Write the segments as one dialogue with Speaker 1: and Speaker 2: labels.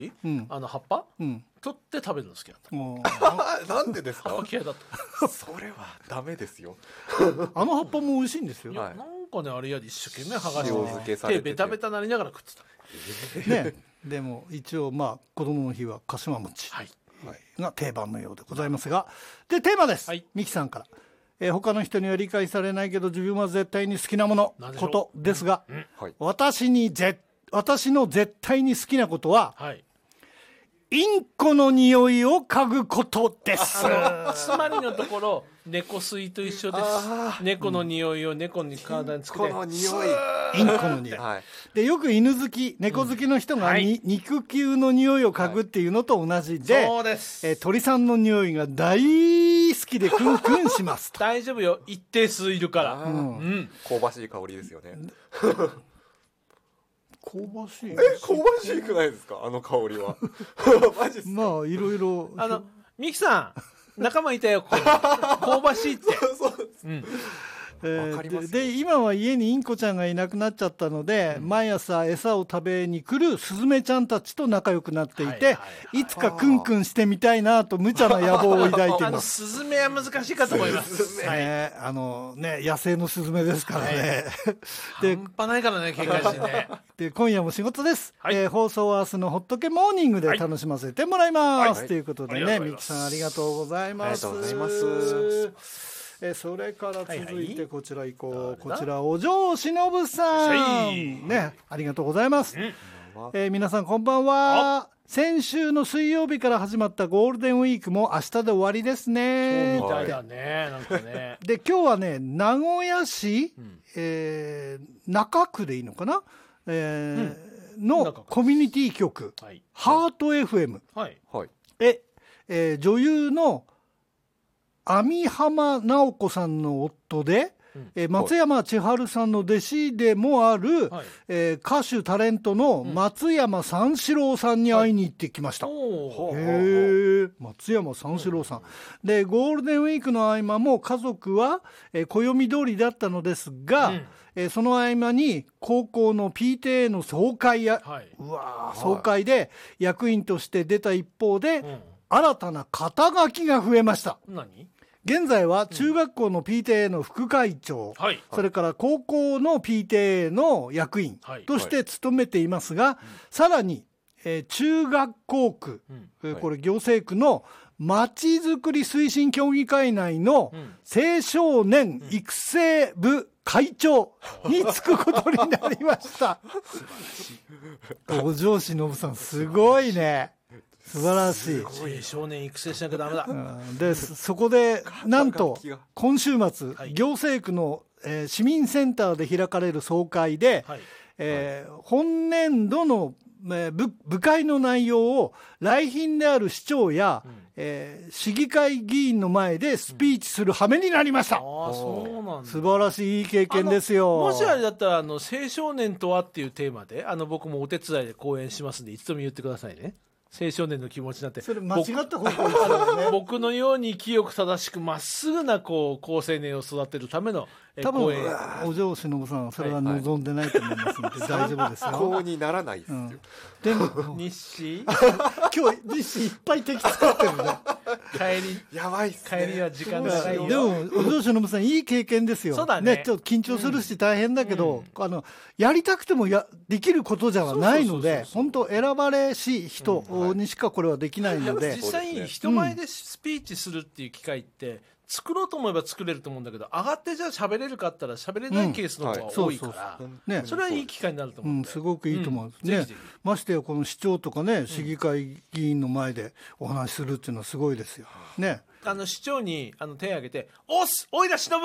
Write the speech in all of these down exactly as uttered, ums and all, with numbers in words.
Speaker 1: うん、あの葉っぱ、うん、取って食べるの好きなん
Speaker 2: だ。なんでですか？
Speaker 1: 葉っぱ嫌いだと。
Speaker 2: それはダメですよ。
Speaker 3: あの葉っぱも美味しいんですよ。
Speaker 1: いや、なんかねあれやで一生懸命剥がして手ベタベタなりながら食ってた。
Speaker 3: えー、ね、でも一応まあ子供の日はかしわ餅が定番のようでございますが、でテーマです。はい、ミキさんから。えー、他の人には理解されないけど自分は絶対に好きなものことですが、うんうん、はい、私にぜ私の絶対に好きなことは、はい、インコの匂いを嗅ぐことです。
Speaker 1: つまりのところ猫吸いと一緒です。猫の匂いを猫に体につけて、インコの匂い、
Speaker 3: インコの匂い、はい、でよく犬好き猫好きの人が、うん、はい、肉球の匂いを嗅ぐっていうのと同じで、はい、そうです、えー、鳥さんの匂いが大好きでクンクンしますと。
Speaker 1: 大丈夫よ、一定数いるから、うん、
Speaker 2: うん、香ばしい香りですよね。
Speaker 3: 香ばしい。
Speaker 2: え、香ばしくないですか、あの香りは。マジっすか？
Speaker 3: まあいろいろ。
Speaker 1: あのミキさん仲間いたよ、ここ香ばしいって。そうです、うん、
Speaker 3: えー、で, で今は家にインコちゃんがいなくなっちゃったので、うん、毎朝餌を食べに来るスズメちゃんたちと仲良くなっていて、はいはいはい、いつかクンクンしてみたいなと無茶な野望を抱いています。
Speaker 1: スズメは難しいかと思います。
Speaker 3: はい、ね、あのね、野生のスズメですからね、
Speaker 1: はい、で半端ないからね、警戒心ね。
Speaker 3: で今夜も仕事です、はい、えー、放送は明日のホットケモーニングで楽しませてもらいます、はい、ということでね、ミキさんありがとうございます。
Speaker 2: ありがとうございます。
Speaker 3: えそれから続いてこちら行こう、はいはい、こちらお嬢しのぶさん、ね、ありがとうございます、うん、えー、皆さんこんばんは。先週の水曜日から始まったゴールデンウィークも明日で終わりですね。
Speaker 1: そうみたいだね、なんかね。
Speaker 3: で今日はね名古屋市、うん、えー、中区でいいのかな、えーうん、のコミュニティ局、はい、ハート エフエム、はいはい、ええー、女優の網浜直子さんの夫で、うん、えー、松山千春さんの弟子でもある、はい、えー、歌手タレントの松山三四郎さんに会いに行ってきました、はい、へー、松山三四郎さん、うん、でゴールデンウィークの合間も家族は、えー、暦通りだったのですが、うん、えー、その合間に高校の ピーティーエー の総会や、はい、うわ総会で役員として出た一方で、うん、新たな肩書きが増えました。
Speaker 1: 何？
Speaker 3: 現在は中学校の ピーティーエー の副会長、うん、それから高校の ピーティーエー の役員として務めていますが、はいはい、さらに、えー、中学校区、うん、これ行政区のまちづくり推進協議会内の青少年育成部会長に就くことになりました。お嬢しのぶさんすごいね。素晴らしい。
Speaker 1: 青少年育成しなきゃダメだ、うん、
Speaker 3: でそこでなんと今週末、はい、行政区の、えー、市民センターで開かれる総会で、はい、えーはい、本年度の、えー、部, 部会の内容を来賓である市長や、うん、えー、市議会議員の前でスピーチする羽目になりました、うん、
Speaker 1: あそうなんだ。
Speaker 3: 素晴らしいいい経験ですよ。
Speaker 1: もしあれだったらあの青少年とはっていうテーマであの僕もお手伝いで講演しますんでいつでも言ってくださいね。青少年の気持ちになって
Speaker 3: それ間違った方向ですよね。
Speaker 1: 僕のように清く正しくまっすぐなこう高青年を育てるための
Speaker 3: 多分お嬢しのぶさんはそれは望んでないと思いますので、はい、大丈夫ですよ。
Speaker 2: 参考にならないですよ、うん、
Speaker 3: でも
Speaker 1: 日誌
Speaker 3: 今日日誌いっぱい敵使ってるね。
Speaker 1: 帰り
Speaker 2: やばいっすね。
Speaker 1: 帰りは時間長いよ。
Speaker 3: でもお嬢しのぶさんいい経験ですよ。
Speaker 1: そうだね。
Speaker 3: ねちょっと緊張するし大変だけど、うん、あのやりたくてもやできることじゃないので本当選ばれし人にしかこれはできないので、うんはい、
Speaker 1: 実際人前でスピーチするっていう機会って作ろうと思えば作れると思うんだけど上がってじゃあ喋れるかって言ったら喋れないケースの方が多いからそれはいい機会になると思う、
Speaker 3: うん、すごくいいと思うんです、うんね、ぜひぜひましてやこの市長とかね市議会議員の前でお話しするっていうのはすごいですよ、ね、
Speaker 1: あの市長にあの手を挙げておっすおいら忍ぶ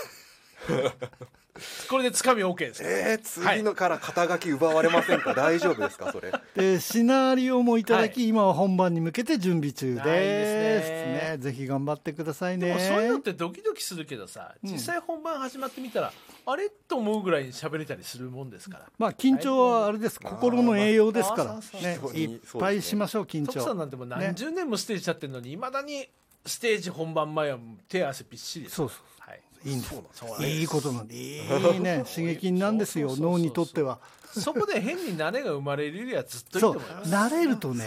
Speaker 1: これでつかみ OK です。
Speaker 2: えー、次のから肩書き奪われませんか、はい、大丈夫ですかそれ
Speaker 3: でシナリオもいただき、はい、今は本番に向けて準備中です、ねね、ぜひ頑張ってくださいね。
Speaker 1: でもそういうのってドキドキするけどさ実際本番始まってみたら、うん、あれと思うぐらいに喋れたりするもんですから。
Speaker 3: まあ緊張はあれです、心の栄養ですから、ね、いっぱいしましょう緊張。
Speaker 1: 徳さんなんてもう何十年もステージやってるのにいまだにステージ本番前は手汗びっしりです。
Speaker 3: そうそう、
Speaker 1: はい、
Speaker 3: いいんです。いいことなんで、いいね、刺激なんですよ、脳にとっては。
Speaker 1: そこで変に慣れが生まれるよりはずっといいと思います。
Speaker 3: 慣れるとね、